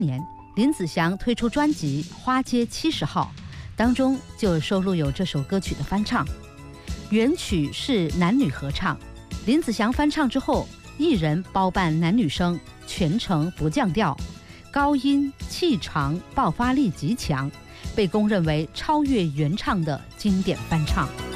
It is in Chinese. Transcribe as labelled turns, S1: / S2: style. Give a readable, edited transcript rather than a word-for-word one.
S1: 年，林子祥推出专辑《花街70号》，当中就收录有这首歌曲的翻唱。原曲是男女合唱，林子祥翻唱之后，一人包办男女声，全程不降调，高音气长，爆发力极强，被公认为超越原唱的经典翻唱。